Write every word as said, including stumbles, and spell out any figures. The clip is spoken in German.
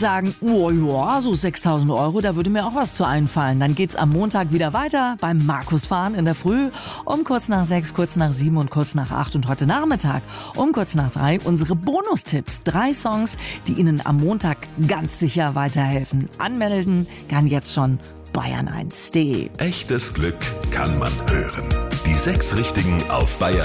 sagen, oh ja, so sechstausend Euro, da würde mir auch was zu einfallen. Dann geht's am Montag wieder weiter beim Markus-Fahren in der Früh um kurz nach sechs, kurz nach sieben und kurz nach acht. Und heute Nachmittag um kurz nach drei unsere Bonustipps. Drei Songs, die Ihnen am Montag ganz sicher weiterhelfen. Anmelden kann jetzt schon bayern eins punkt de. Echtes Glück kann man hören. Die sechs Richtigen auf Bayern